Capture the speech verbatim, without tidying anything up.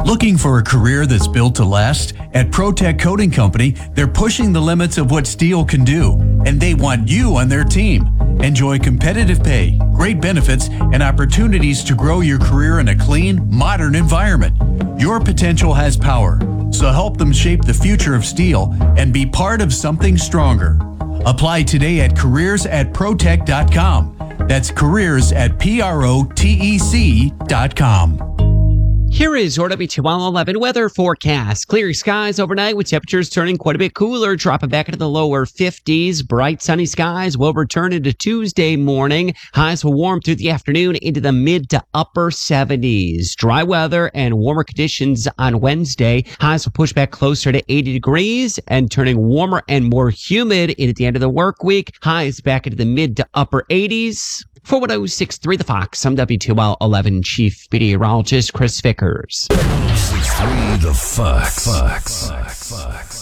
Looking for a career that's built to last? At ProTech Coating Company, they're pushing the limits of what steel can do, and they want you on their team. Enjoy competitive pay, great benefits, and opportunities to grow your career in a clean, modern environment. Your potential has power, so help them shape the future of steel and be part of something stronger. Apply today at careers at protech dot com. That's careers at P R O T E C dot com. Here is your W T L eleven weather forecast. Clear skies overnight with temperatures turning quite a bit cooler, dropping back into the lower fifties. Bright sunny skies will return into Tuesday morning. Highs will warm through the afternoon into the mid to upper seventies. Dry weather and warmer conditions on Wednesday. Highs will push back closer to eighty degrees and turning warmer and more humid in at the end of the work week. Highs back into the mid to upper eighties. For one oh six point three The Fox, I'm W T L eleven Chief Meteorologist Chris Vickers. one oh six point three The Fox. Fox. Fox. Fox.